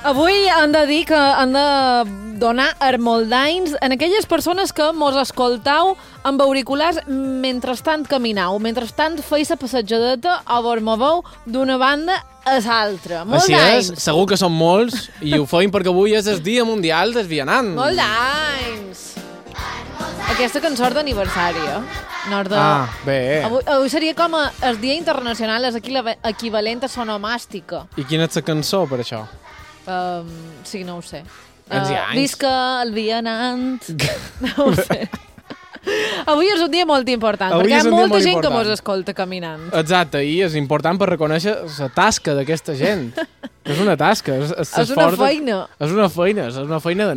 Avui han de dir que han de donar hermoldains en aquelles persones que mos escoltau amb auriculars mentrestant caminau, mentrestant feis la passejadeta o vos moveu d'una banda a l'altra. Així és, segur que són molts i ho feim perquè avui és el Dia Mundial del Vianant. Moldains! Aquesta cançó és d'aniversari, no és de... Ah, bé. Avui seria com el Dia Internacional, és equivalent a sonomàstica. I quina és la cançó per això? Sí, no ho sé. Els anys. Visca el vianant. No ho sé. Avui és un dia molt important, Avui perquè hi ha és un dia molta molt gent que important. mos escolta caminant. Exacte, i és important per reconèixer la tasca d'aquesta gent. És una tasca. És una feina. És una feina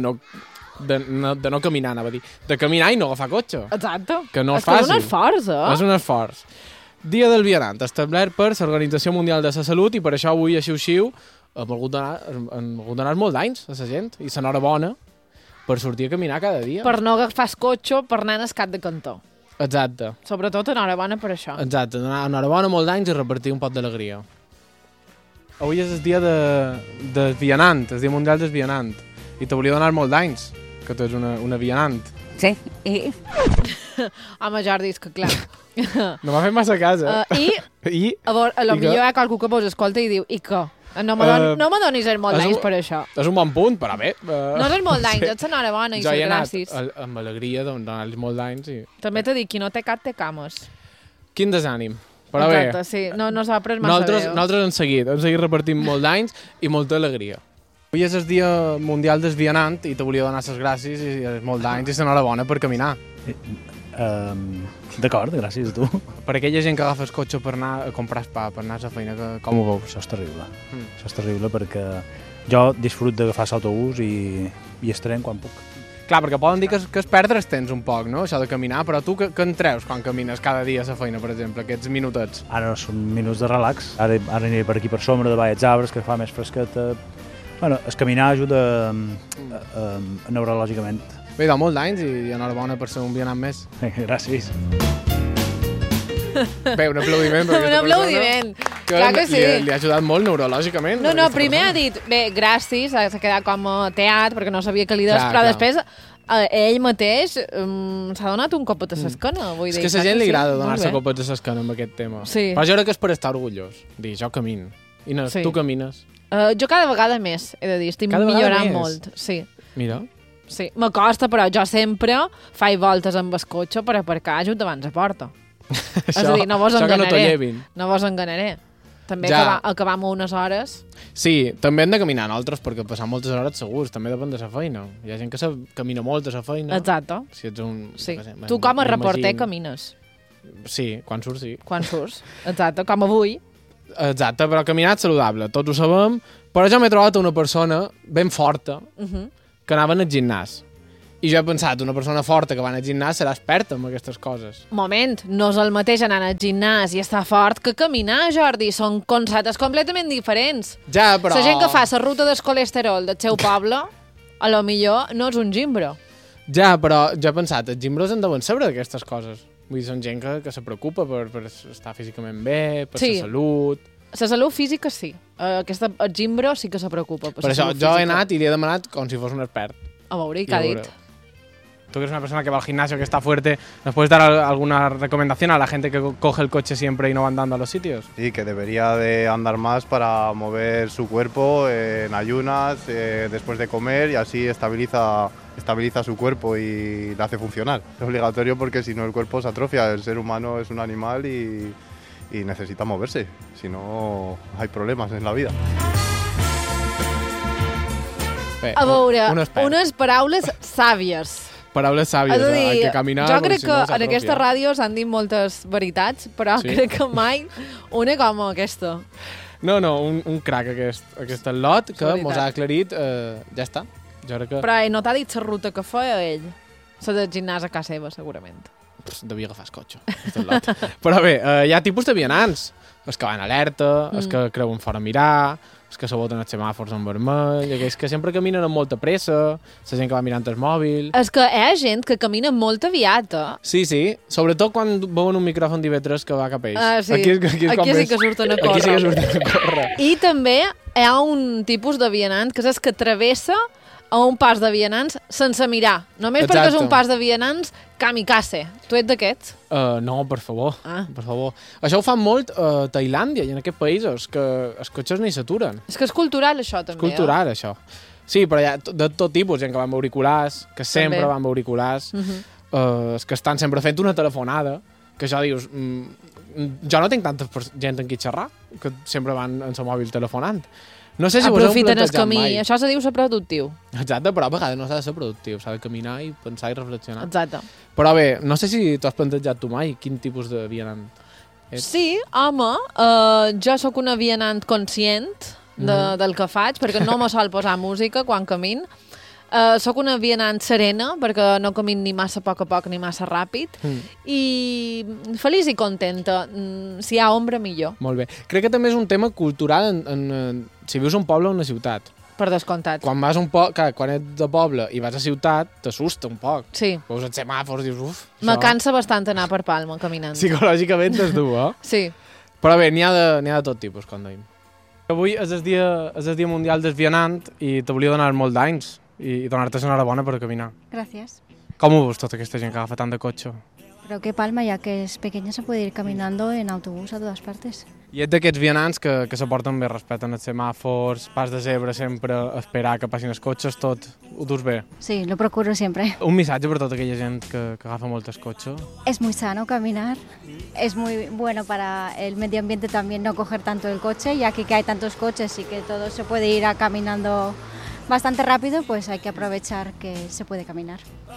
de no caminar, anava a dir. De caminar i no agafar cotxe. Exacte. Que no és que és fàcil. un esforç, És un esforç. Dia del Vianant, establert per l'Organització Mundial de la Salut, i per això avui a Xiu-Xiu hem volgut donar molt d'anys a la gent i l'enhorabona per sortir a caminar cada dia. Per no agafar el cotxe per anar al cap de cantó. Exacte. Sobretot enhorabona per això. Exacte, donar enhorabona molt d'anys i repartir un pot d'alegria. Avui és el dia del vianant, el Dia Mundial del Vianant. I te volia donar molt d'anys, que tu ets una vianant. Sí, i... Home, Jordi, és que clar. No m'ha fet massa cas, I, a lo millor hi ha qualcú que vos escolta i diu, i què? No me donis el molt d'anys per això. És un bon punt, però bé. No és el molt d'anys, ets enhorabona i jo ser he anat gràcies. amb alegria de donar-los molt d'anys. I... També t'he dit, qui no té cap, té cames. Quin desànim. Però exacte, bé, sí. No s'ha pres massa bé. nosaltres hem seguit repartint molt d'anys i molta alegria. Avui és el Dia Mundial del Vianant i te volia donar les gràcies i molt d'anys i l'enhorabona per caminar. D'acord, gràcies a tu. Per aquella gent que agafa el cotxe per anar a comprar pa, per anar a la feina, com ho veus? Això és terrible. Això és terrible perquè jo disfrut d'agafar l'autobús i el tren quan puc. Clar, perquè poden dir que es perdre el temps un poc, no?, això de caminar, però tu què en treus quan camines cada dia a la feina, per exemple, aquests minutets? Ara són minuts de relax. Ara aniré per aquí per sombra, davall els arbres, que fa més fresqueta. Bueno, el caminar ajuda neurològicament. Bé, de molt d'anys i enhorabona per ser un vianant més. Gràcies. Bé, un aplaudiment per Un aplaudiment. Clar que sí. Li ha ajudat molt neurològicament. No, primer ha dit, bé, gràcies, s'ha quedat com teat, perquè no sabia que li des, però després ell mateix s'ha donat un copet a l'esquena. És que a la gent li agrada donar-se copets a l'esquena amb aquest tema. Sí. Però jo crec que és per estar orgullós. Dir, jo camino. I no, tu camines. Jo cada vegada més, he de dir, estic millorant molt. Sí. Mira. Sí, m'acosta, però jo sempre faig voltes amb el cotxe per aparcar just davant la porta. És a dir, no vos enganaré. No vos enganaré. També acabam unes hores. Sí, també hem de caminar nosaltres perquè passar moltes hores segurs, també depèn de la feina. Hi ha gent que camina molt a la feina. Exacte. Si ets un... Sí. Tu com a reporter camines. Sí, quan surts, sí. Quan surts, exacte, com avui. Exacte, però caminat saludable, tots ho sabem, però jo m'he trobat una persona ben forta que anava al gimnàs. I jo he pensat, una persona forta que va al gimnàs serà experta en aquestes coses. Moment, no és el mateix anar al gimnàs i estar fort que caminar, Jordi. Són conceptes completament diferents. Ja, però... La gent que fa la ruta del colesterol del seu poble, a lo millor no és un gimbro. Ja, però jo he pensat, els gimbros en deuen saber d'aquestes coses. Vull dir, són gent que se preocupa per estar físicament bé, per la salut... La salut física sí. El gimbro sí que se preocupa. Per això jo he anat i li he demanat com si fos un expert. A veure, què ha dit? Tú que eres una persona que va al gimnasio, que está fuerte, ¿nos puedes dar alguna recomendación a la gente que coge el coche siempre y no va andando a los sitios? Sí, que debería de andar más para mover su cuerpo en ayunas, después de comer, y así estabiliza su cuerpo y le hace funcionar. Es obligatorio porque si no el cuerpo se atrofia. El ser humano es un animal y necesita moverse, si no hay problemas en la vida. Bé, a veure, unes paraules sàvies. Paraules sàvies, és a dir, hay que caminar... Jo crec que en aquesta ràdio s'han dit moltes veritats, però crec que mai una com aquesta. No, un crac aquest lot que mos ha aclarit, ja està. Jo crec que... Però no t'ha dit la ruta que feia ell? La del gimnàs a casa seva, segurament. Devia agafar el cotxe, lot. Però bé, hi ha tipus de vianants. Els que van alerta, els que creuen fora mirar, els que saboten els semàfors en vermell, aquells que sempre caminen amb molta pressa, la gent que va mirant el mòbil... És que hi ha gent que camina molt aviat, Sí, sobretot quan veuen un micròfon d'IV3 que va cap a ells. Sí. Aquí sí que surten a córrer. Aquí sí que surten a córrer. I també hi ha un tipus de vianant que és el que travessa a un pas de vianants sense mirar. Només Exacte. perquè és un pas de vianants kamikaze. Tu ets d'aquests? No, per favor, Ah. per favor. Això ho fan molt a Tailàndia i en aquests països, que els cotxes ni s'aturen. És que és cultural, això, també. És cultural, això. Sí, però hi ha de tot tipus, gent que va amb auriculars, que sempre També. va amb auriculars, els que estan sempre fent una telefonada, que això dius... jo no tinc tanta gent amb qui xerrar, que sempre van en el mòbil telefonant. No sé si vos heu Aprofiten el plantejat camí. mai. Això se diu ser productiu. Exacte, però a vegades no s'ha de ser productiu, s'ha de caminar i pensar i reflexionar. Exacte. Però bé, no sé si t'ho has plantejat tu mai, quin tipus de vianant ets. Sí, home, jo sóc una vianant conscient del que faig, perquè no me sol posar música quan camin. Sóc una vianant serena, perquè no camin ni massa a poc ni massa ràpid. I feliç i contenta. Si hi ha ombra, millor. Molt bé. Crec que també és un tema cultural si vius a un poble o una ciutat. Per descomptat. Quan vas a un quan ets de poble i vas a ciutat, t'assusta un poc. Sí. Veus els semàfors i dius, uf, Me cansa bastant anar per Palma caminant. Psicològicament és dur, eh? Sí. Però bé, n'hi ha de tot tipus, com deim. Avui és el dia mundial del vianant i te volia donar molt d'anys i donar-te l'enhorabona per caminar. Gracias. Com ho veus, tota aquesta gent que agafa tant de cotxe? Creo que Palma, ya que es pequeña, se puede ir caminando en autobús a todas partes. I ets d'aquests vianants que se porten bé, respecten els semàfors, pas de zebra sempre, esperar que passin els cotxes, tot. Ho dus bé. Sí, lo procuro siempre. Un missatge per tota aquella gent que agafa moltes cotxes. Es muy sano caminar. Es muy bueno para el medio ambiente también no coger tanto el coche, ya que hay tantos coches y que todo se puede ir caminando bastante rápido, pues hay que aprovechar que se puede caminar.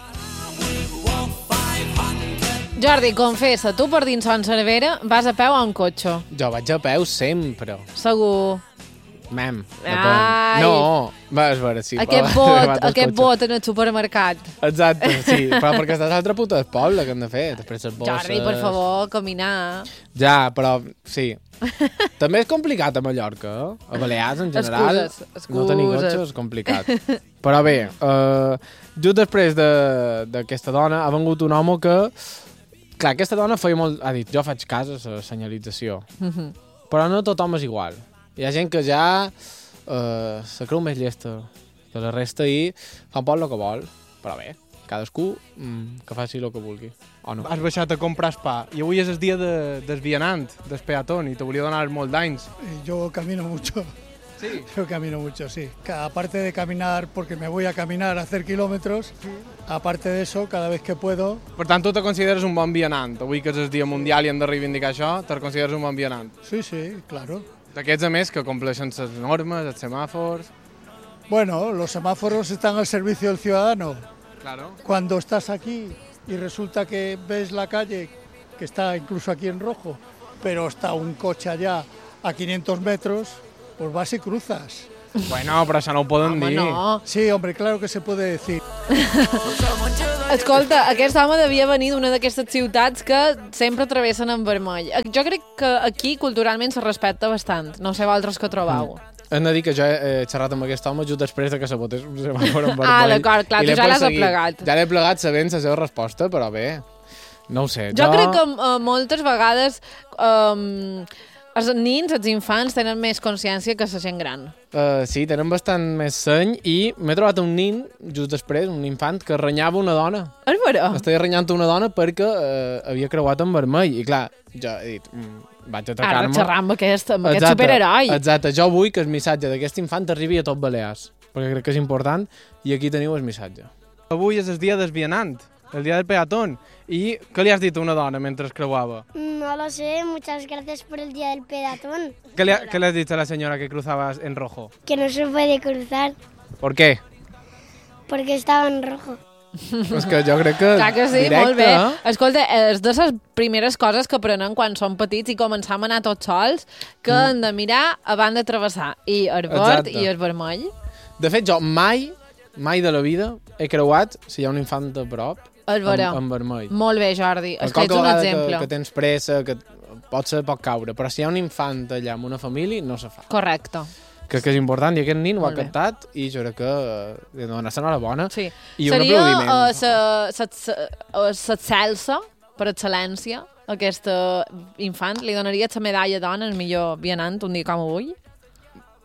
Jordi, confessa, tu per dins Son Cervera vas a peu o en cotxe? Jo vaig a peu sempre. Segur. Mem, Ai. depèn. No, vas veure, sí. Aquest bot en el supermercat. Exacte, sí, però perquè estàs a l'altra puta del poble, que hem de fer, després les bosses... Jordi, per favor, caminar. Ja, però sí. També és complicat a Mallorca, eh? A Balears, en general, Excuses. no tenir cotxe és complicat. Però bé, just després d'aquesta dona ha vengut un home que... Clar, aquesta dona ha dit, jo faig cas a la senyalització, però no tothom és igual. Hi ha gent que ja se creu més llesta de la resta i fa un poc el que vol, però bé, cadascú que faci el que vulgui, o no. Has baixat a comprar pa i avui és el dia del vianant, del peatón, i te volia donar molt d'anys. Yo camino mucho. Sí. Yo camino mucho, sí. Aparte de caminar, porque me voy a caminar a hacer kilómetros, aparte de eso, cada vez que puedo... Per tant, tu te consideres un bon vianant. Avui que és el dia mundial i hem de reivindicar això, te consideres un bon vianant. Sí, sí, claro. D'aquests, a més, que compleixen les normes, els semàfors... Bueno, los semáforos están al servicio del ciudadano. Claro. Cuando estás aquí y resulta que ves la calle, que está incluso aquí en rojo, pero está un coche allá a 500 metros, pues vas y cruzas. Bueno, però això no ho poden Home, dir. no. Sí, hombre, claro que se puede decir. Escolta, aquest home devia venir d'una d'aquestes ciutats que sempre travessen en vermell. Jo crec que aquí culturalment se respecta bastant. No sé vosaltres què trobeu. Hem de dir que jo he xerrat amb aquest home just després de que se votés un semàfor en vermell. Ah, d'acord, clar, I tu l'he ja l'has perseguit. aplegat. Ja l'he plegat sabent la seva resposta, però bé, no ho sé. Jo crec que moltes vegades els nins, els infants, tenen més consciència que la gent gran. Sí, tenen bastant més seny i m'he trobat un nin, just després, un infant, que renyava una dona. És vera? Estava renyant una dona perquè havia creuat en vermell. I clar, jo he dit, vaig Ara atacar-me. xerrar amb aquest superheroi. Exacte, jo vull que el missatge d'aquest infant arribi a tot Balears, perquè crec que és important, i aquí teniu el missatge. Avui és el dia del vianant, el dia del peatón. I què li has dit a una dona mentre es creuava? No lo sé, muchas gracias por el día del peatón. ¿Qué le has dicho a la señora que cruzaba en rojo? Que no se puede cruzar ¿Por qué? porque estaba en rojo. És que jo crec que... Clar que sí, directe, molt bé. Eh? Escolta, és de les primeres coses que aprenen quan són petits i començam a anar tots sols, que han de mirar abans de travessar. I el verd Exacte. i el vermell. De fet, jo mai de la vida he creuat si hi ha un infant a prop És vera. en vermell. Molt bé, Jordi. És que Qualque ets un vegada exemple. que tens pressa, que pot caure, però si hi ha un infant allà amb una família, no se fa. Correcte. Crec que és important i aquest nin ho ha Molt bé. captat i jo crec que he de donar-se enhorabona. Sí. I un Seria aplaudiment. l'excelsa per excel·lència a aquest infant. Li donaria la medalla dona, el millor vianant, un dia com avui?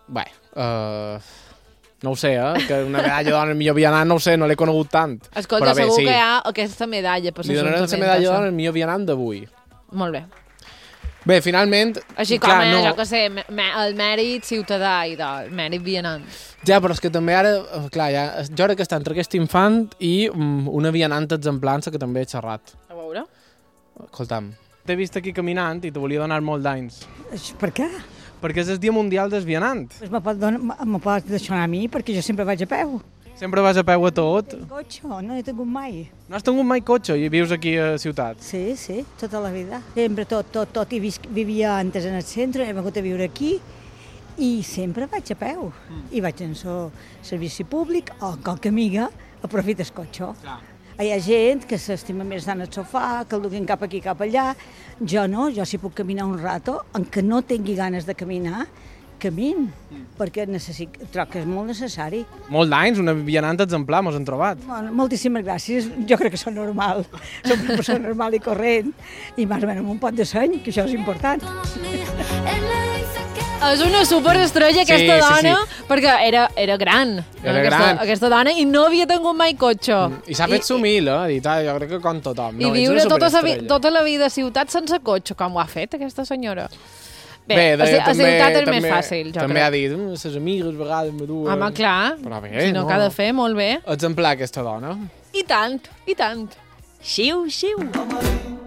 Bé, no ho sé, que una medalla dona el millor vianant, no ho sé, no l'he conegut tant. Escolta, segur que hi ha aquesta medalla per li donarem la medalla dona el millor vianant d'avui. Molt bé. Bé, finalment... Així com, jo què sé, el mèrit ciutadà i el mèrit vianant. Ja, però és que també ara, clar, jo crec que està entre aquest infant i una vianant exemplar que també he xerrat. A veure? Escolta'm, t'he vist aquí caminant i te volia donar molt d'anys. Per què? Perquè és el Dia Mundial del Vianant. Pues me pot deixar a mi, perquè jo sempre vaig a peu. Sempre vas a peu a tot? Cotxe, no he tingut mai. No has tingut mai cotxe i vius aquí a ciutat? Sí, tota la vida. Sempre tot. I vivia antes en el centre, he vingut a viure aquí i sempre vaig a peu. I vaig en servici públic o qualque amiga aprofita el cotxe. Clar. Hi ha gent que s'estima més d'anar al sofà, que el duguin cap aquí, cap allà. Jo no, jo si puc caminar un rato, en què no tingui ganes de caminar, camin, perquè trobo que és molt necessari. Molt d'anys, una vianant exemplar, mos han trobat. Bueno, moltíssimes gràcies, jo crec que són normal, som una persona normal i corrent, i més o menys amb un pot de seny, que això és important. És una superestrella aquesta dona, perquè era gran, aquesta dona, i no havia tingut mai cotxe. I s'ha fet humil, ha dit, jo crec que com tothom. I viure tota la vida a ciutat sense cotxe, com ho ha fet aquesta senyora. Bé, a ciutat és més fàcil, jo crec. També ha dit, les amigues a vegades me duen... Home, clar, si no, que ha de fer, molt bé. Exemplar aquesta dona. I tant, i tant. Xiu, xiu.